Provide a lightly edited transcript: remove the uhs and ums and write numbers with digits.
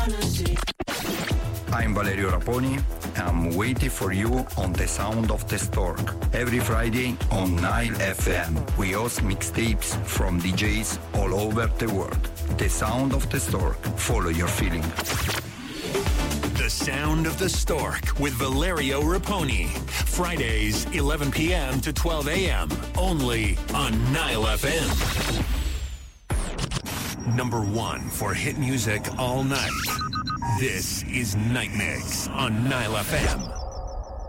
I'm Valerio Raponi. I'm waiting for you on The Sound of the Stork. Every Friday on Nile FM. We host mixtapes from DJs all over the world. The Sound of the Stork. Follow your feeling. The Sound of the Stork with Valerio Raponi. Fridays, 11 p.m. to 12 a.m. Only on Nile FM. Number one for hit music all night. This is Night Mix on Nile FM.